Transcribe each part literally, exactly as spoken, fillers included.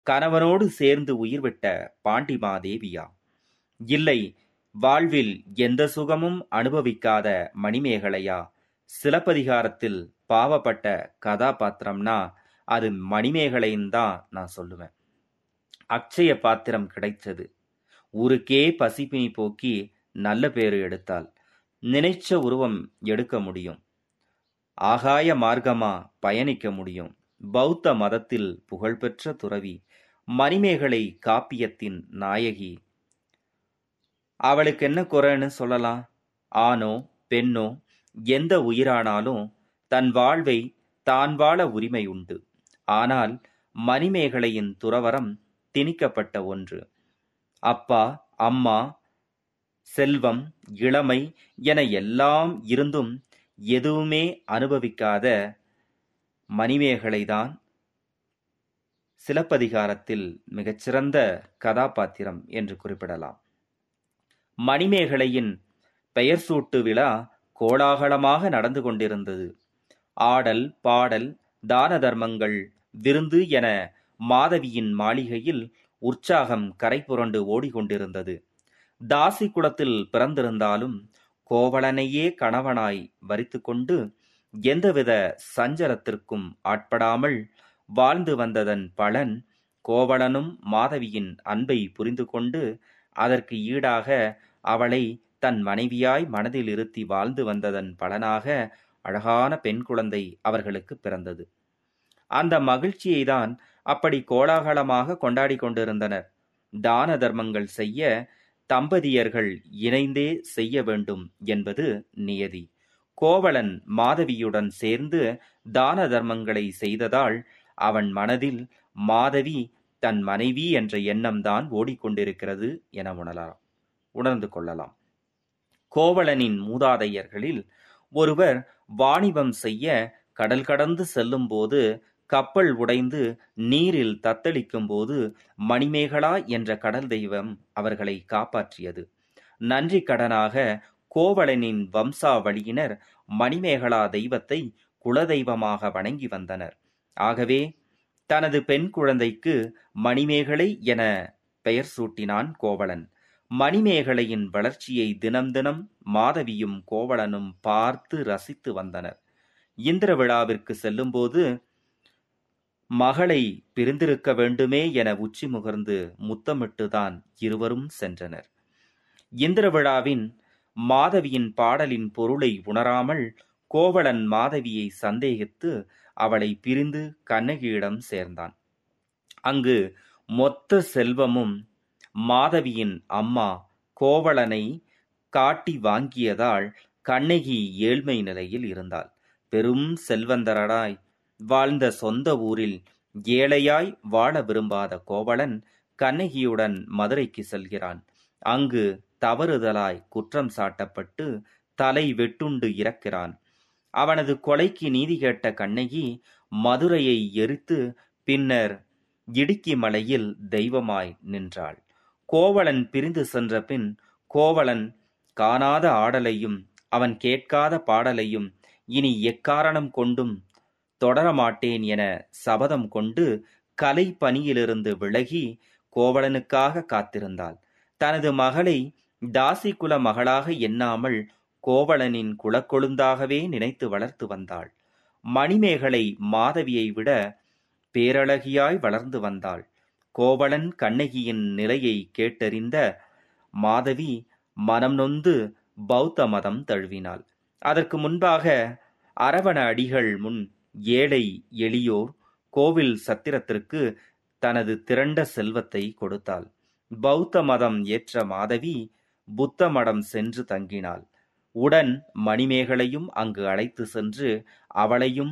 கணவனோடு சேர்ந்து உயிர்விட்ட பாண்டிமாதேவியா? இல்லை, வாழ்வில் எந்த சுகமும் அனுபவிக்காத மணிமேகலையா? சிலப்பதிகாரத்தில் பாவப்பட்ட கதாபாத்திரம்னா அது மணிமேகலைன்னு தான் நான் சொல்லுவேன். அக்ஷய பாத்திரம் கிடைச்சது. ஊருக்கே பசிப்பினி போக்கி நல்ல பேரு எடுத்தாள். நினைச்ச உருவம் எடுக்க முடியும். ஆகாய மார்க்கமா பயணிக்க முடியும். பௌத்த மதத்தில் புகழ்பெற்ற துறவி. மணிமேகலை காப்பியத்தின் நாயகி. அவளுக்கு என்ன குறைன்னு சொல்லலாம்? ஆணோ பெண்ணோ எந்த உயிரானாலும் தன் வாழ்வை தான் வாழ உரிமை உண்டு. ஆனால் மணிமேகலையின் துறவறம் திணிக்கப்பட்ட ஒன்று. அப்பா, அம்மா, செல்வம், இளமை என எல்லாம் இருந்தும் எதுவுமே அனுபவிக்காத மணிமேகலைதான் சிலப்பதிகாரத்தில் மிகச்சிறந்த கதாபாத்திரம் என்று குறிப்பிடலாம். மணிமேகலையின் பெயர் சூட்டு விழா கோலாகலமாக நடந்து கொண்டிருந்தது. ஆடல், பாடல், தான தர்மங்கள், விருந்து என மாதவியின் மாளிகையில் உற்சாகம் கரை புரண்டு ஓடிக்கொண்டிருந்தது. தாசி குலத்தில் பிறந்திருந்தாலும் கோவலனையே கணவனாய் வரித்து கொண்டு எந்தவித சஞ்சலத்திற்கும் ஆட்படாமல் வாழ்ந்து வந்ததன் பலன், கோவலனும் மாதவியின் அன்பை புரிந்து கொண்டு அதற்கு ஈடாக அவளை தன் மனைவியாய் மனதில் இருத்தி வாழ்ந்து வந்ததன் பலனாக அழகான பெண் குழந்தை அவர்களுக்கு பிறந்தது. அந்த மகிழ்ச்சியை தான் அப்படி கோலாகலமாக கொண்டாடி கொண்டிருந்தனர். தான தர்மங்கள் செய்ய தம்பதியர்கள் இணைந்தே செய்ய வேண்டும் என்பது நியதி. கோவலன் மாதவியுடன் சேர்ந்து தான தர்மங்களை செய்ததால் அவன் மனதில் மாதவி தன் மனைவி என்ற எண்ணம்தான் ஓடிக்கொண்டிருக்கிறது என உணரலாம் உணர்ந்து கொள்ளலாம். கோவலனின் மூதாதையர்களில் ஒருவர் வாணிபம் செய்ய கடல் கடந்து செல்லும் போது கப்பல் உடைந்து நீரில் தத்தளிக்கும் போது மணிமேகலா என்ற கடல் தெய்வம் அவர்களை காப்பாற்றியது. நன்றி கடனாக கோவலனின் வம்சாவளியினர் மணிமேகலா தெய்வத்தை குலதெய்வமாக வணங்கி வந்தனர். ஆகவே தனது பெண் குழந்தைக்கு மணிமேகலை என பெயர் சூட்டினான் கோவலன். மணிமேகலையின் வளர்ச்சியை தினம் தினம் மாதவியும் கோவலனும் பார்த்து ரசித்து வந்தனர். இந்திர விழாவிற்கு செல்லும்போது மகளை பிரிந்திருக்க வேண்டுமே என உச்சி முகர்ந்து முத்தமிட்டுதான் இருவரும் சென்றனர். இந்திர விழாவின் மாதவியின் பாடலின் பொருளை உணராமல் கோவலன் மாதவியை சந்தேகித்து அவளை பிரிந்து கண்ணகியிடம் சேர்ந்தான். அங்கு மொத்த செல்வமும் மாதவியின் அம்மா கோவலனை காட்டி வாங்கியதால் கண்ணகி ஏழ்மை நிலையில் இருந்தாள். பெரும் செல்வந்தராய் வாழ்ந்த சொந்த ஊரில் ஏழையாய் வாழ விரும்பாத கோவலன் கண்ணகியுடன் மதுரைக்கு செல்கிறான். அங்கு தவறுதலாய் குற்றம் சாட்டப்பட்டு தலை வெட்டுண்டு இறக்கிறான். அவனது கொலைக்கு நீதி கேட்ட கண்ணகி மதுரையை எரித்து பின்னர் இடுக்கி மலையில் தெய்வமாய் நின்றாள். கோவலன் பிரிந்து சென்ற பின் கோவலன் காணாத ஆடலையும் அவன் கேட்காத பாடலையும் இனி எக்காரணம் கொண்டும் தொடரமாட்டேன் என சபதம் கொண்டு கலை பணியிலிருந்து விலகி கோவலனுக்காக காத்திருந்தாள். தனது மகளை தாசி குல மகளாக எண்ணாமல் கோவலனின் குலக்கொழுந்தாகவே நினைத்து வளர்த்து வந்தாள். மணிமேகலை மாதவியை விட பேரழகியாய் வளர்ந்து வந்தாள். கோவலன் கண்ணகியின் நிலையை கேட்டறிந்த மாதவி மனம் நொந்து பௌத்த மதம் தழுவினாள். அதற்கு முன்பாக அரவண அடிகள் முன் ஏழை எளியோர் கோவில் சத்திரத்திற்கு தனது திரண்ட செல்வத்தை கொடுத்தாள். பௌத்த மதம் ஏற்ற மாதவி புத்த மடம் சென்று தங்கினாள். உடன் மணிமேகலையும் அங்கு அழைத்து சென்று அவளையும்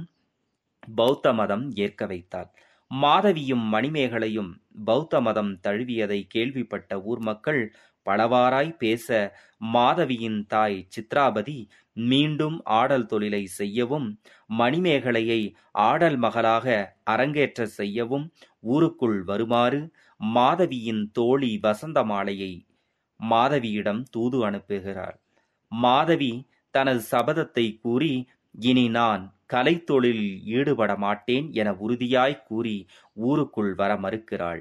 பௌத்த மதம் ஏற்க வைத்தாள். மாதவியும் மணிமேகலையும் பௌத்த மதம் தழுவியதை கேள்விப்பட்ட ஊர் மக்கள் பலவாறாய் பேச மாதவியின் தாய் சித்ராபதி மீண்டும் ஆடல் தொழிலை செய்யவும் மணிமேகலையை ஆடல் மகளாக அரங்கேற்ற செய்யவும் ஊருக்குள் வருமாறு மாதவியின் தோழி வசந்தமாலையை மாதவியிடம் தூது அனுப்புகிறாள். மாதவி தனது சபதத்தை கூறி இனி நான் கலைத்தொழிலில் ஈடுபட மாட்டேன் என உறுதியாய் கூறி ஊருக்குள் வர மறுக்கிறாள்.